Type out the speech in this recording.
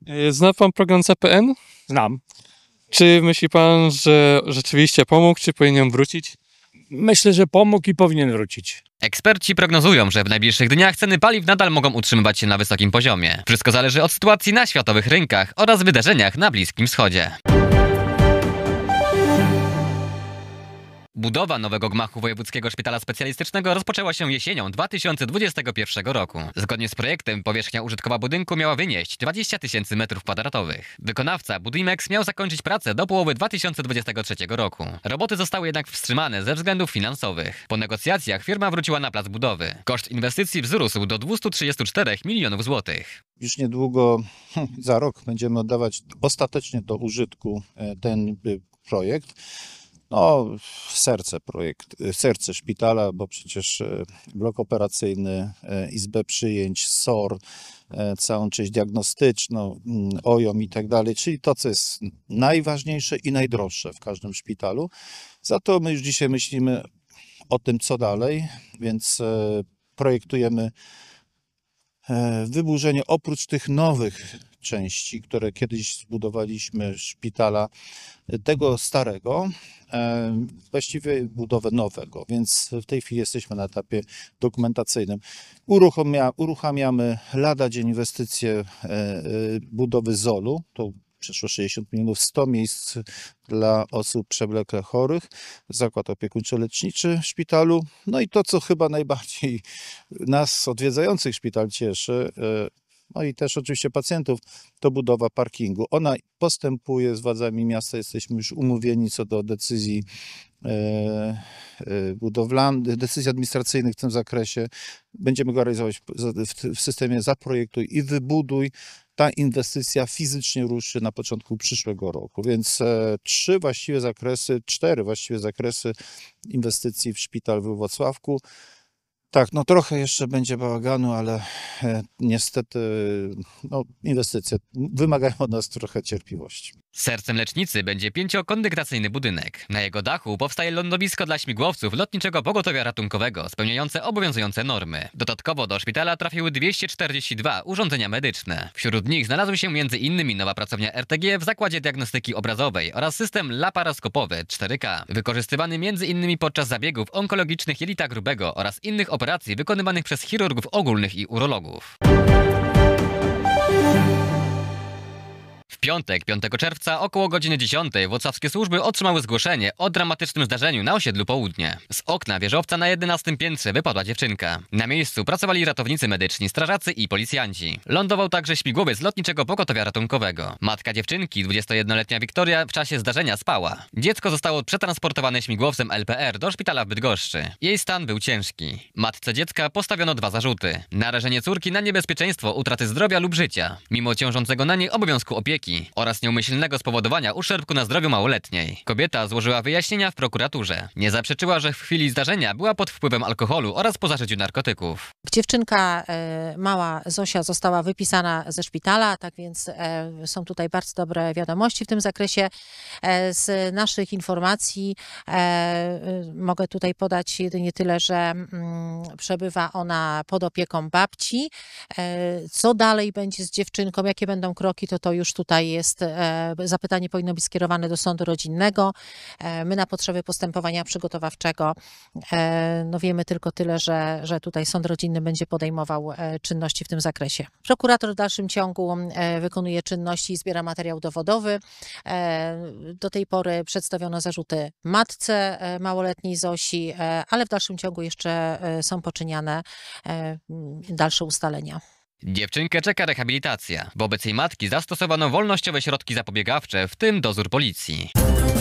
Zna pan program CPN? Znam. Czy myśli pan, że rzeczywiście pomógł, czy powinien wrócić? Myślę, że pomógł i powinien wrócić. Eksperci prognozują, że w najbliższych dniach ceny paliw nadal mogą utrzymywać się na wysokim poziomie. Wszystko zależy od sytuacji na światowych rynkach oraz wydarzeniach na Bliskim Wschodzie. Budowa nowego gmachu Wojewódzkiego Szpitala Specjalistycznego rozpoczęła się jesienią 2021 roku. Zgodnie z projektem powierzchnia użytkowa budynku miała wynieść 20 000 m2. Wykonawca Budimex miał zakończyć pracę do połowy 2023 roku. Roboty zostały jednak wstrzymane ze względów finansowych. Po negocjacjach firma wróciła na plac budowy. Koszt inwestycji wzrósł do 234 milionów złotych. Już niedługo, za rok, będziemy oddawać ostatecznie do użytku ten projekt. No, serce szpitala, bo przecież blok operacyjny, izbę przyjęć, SOR, całą część diagnostyczną, OJOM i tak dalej, czyli to, co jest najważniejsze i najdroższe w każdym szpitalu. Za to my już dzisiaj myślimy o tym, co dalej, więc projektujemy wyburzenie oprócz tych nowych części, które kiedyś zbudowaliśmy szpitala, tego starego, właściwie budowę nowego, więc w tej chwili jesteśmy na etapie dokumentacyjnym. Uruchamiamy lada dzień inwestycje budowy ZOL-u, to przeszło 60 milionów, 100 miejsc dla osób przewlekle chorych, zakład opiekuńczo-leczniczy w szpitalu. No i to, co chyba najbardziej nas odwiedzających szpital cieszy, no i też oczywiście pacjentów, to budowa parkingu. Ona postępuje z władzami miasta, jesteśmy już umówieni co do decyzji budowlanych, decyzji administracyjnych w tym zakresie. Będziemy go realizować w systemie Zaprojektuj i Wybuduj. Ta inwestycja fizycznie ruszy na początku przyszłego roku, więc cztery właściwie zakresy inwestycji w szpital we Włocławku. Tak, no trochę jeszcze będzie bałaganu, ale niestety inwestycje wymagają od nas trochę cierpliwości. Sercem lecznicy będzie 5-kondygnacyjny budynek. Na jego dachu powstaje lądowisko dla śmigłowców Lotniczego Pogotowia Ratunkowego spełniające obowiązujące normy. Dodatkowo do szpitala trafiły 242 urządzenia medyczne. Wśród nich znalazły się m.in. nowa pracownia RTG w Zakładzie Diagnostyki Obrazowej oraz system laparoskopowy 4K, wykorzystywany m.in. podczas zabiegów onkologicznych jelita grubego oraz innych operacji wykonywanych przez chirurgów ogólnych i urologów. W piątek, 5 czerwca, około godziny 10 włocławskie służby otrzymały zgłoszenie o dramatycznym zdarzeniu na osiedlu Południe. Z okna wieżowca na 11 piętrze wypadła dziewczynka. Na miejscu pracowali ratownicy medyczni, strażacy i policjanci. Lądował także śmigłowiec Lotniczego Pogotowia Ratunkowego. Matka dziewczynki, 21-letnia Wiktoria, w czasie zdarzenia spała. Dziecko zostało przetransportowane śmigłowcem LPR do szpitala w Bydgoszczy. Jej stan był ciężki. Matce dziecka postawiono 2 zarzuty. Narażenie córki na niebezpieczeństwo utraty zdrowia lub życia, mimo ciążącego na niej obowiązku opieki, oraz nieumyślnego spowodowania uszczerbku na zdrowiu małoletniej. Kobieta złożyła wyjaśnienia w prokuraturze. Nie zaprzeczyła, że w chwili zdarzenia była pod wpływem alkoholu oraz po zażyciu narkotyków. Dziewczynka mała Zosia została wypisana ze szpitala, tak więc są tutaj bardzo dobre wiadomości w tym zakresie. Z naszych informacji mogę tutaj podać jedynie tyle, że przebywa ona pod opieką babci. Co dalej będzie z dziewczynką, jakie będą kroki, to już tutaj jest zapytanie, powinno być skierowane do sądu rodzinnego. My na potrzeby postępowania przygotowawczego wiemy tylko tyle, że tutaj sąd rodzinny będzie podejmował czynności w tym zakresie. Prokurator w dalszym ciągu wykonuje czynności i zbiera materiał dowodowy. Do tej pory przedstawiono zarzuty matce małoletniej Zosi, ale w dalszym ciągu jeszcze są poczyniane dalsze ustalenia. Dziewczynkę czeka rehabilitacja. Wobec jej matki zastosowano wolnościowe środki zapobiegawcze, w tym dozór policji.